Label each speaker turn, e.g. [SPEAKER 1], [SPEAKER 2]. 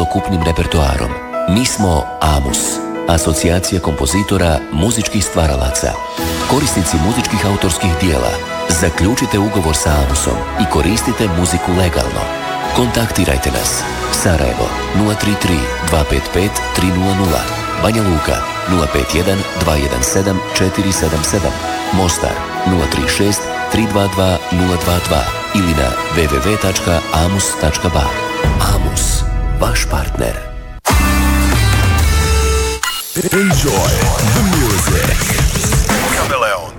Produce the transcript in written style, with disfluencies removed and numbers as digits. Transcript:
[SPEAKER 1] cjelokupnim repertoarom. Mi smo Amus, asocijacija kompozitora muzičkih stvaralaca. Korisnici muzičkih autorskih dijela, zaključite ugovor sa Amusom i koristite muziku legalno. Kontaktirajte nas. Sarajevo 033 255 300, Banja Luka 051 217 477, Mostar 036 322 022 ili na www.amus.ba. Amus, vaš partner.
[SPEAKER 2] Enjoy the music. Cameleon.